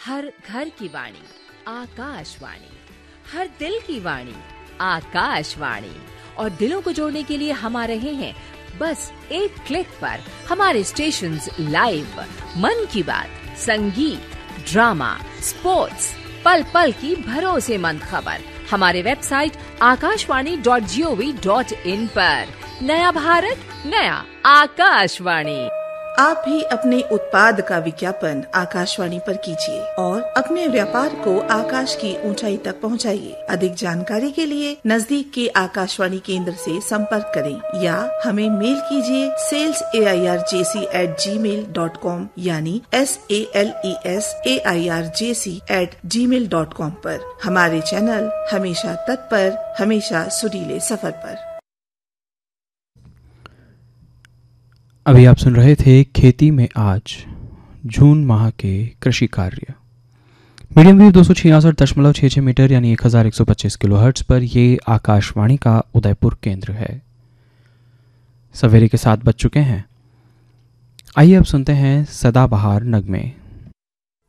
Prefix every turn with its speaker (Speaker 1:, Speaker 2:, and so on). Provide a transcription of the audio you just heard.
Speaker 1: हर घर की वाणी आकाशवाणी, हर दिल की वाणी आकाशवाणी। और दिलों को जोड़ने के लिए हम आ रहे हैं बस एक क्लिक पर। हमारे स्टेशंस लाइव, मन की बात, संगीत, ड्रामा, स्पोर्ट्स, पल पल की भरोसेमंद खबर हमारे वेबसाइट akashvani.gov.in पर। नया भारत, नया आकाशवाणी।
Speaker 2: आप भी अपने उत्पाद का विज्ञापन आकाशवाणी पर कीजिए और अपने व्यापार को आकाश की ऊंचाई तक पहुंचाइए। अधिक जानकारी के लिए नजदीक के आकाशवाणी केंद्र से संपर्क करें या हमें मेल कीजिए salesairjc@gmail.com यानी salesairjc@gmail.com पर। हमारे चैनल हमेशा तत्पर, हमेशा सुरीले सफर पर।
Speaker 3: अभी आप सुन रहे थे खेती में आज, जून माह के कृषि कार्य। मीडियम वेव 266.66 मीटर यानी 1125 किलोहर्ट्ज पर ये आकाशवाणी का उदयपुर केंद्र है। सवेरे के 7 बज चुके हैं। आइए अब सुनते हैं सदाबहार नगमे।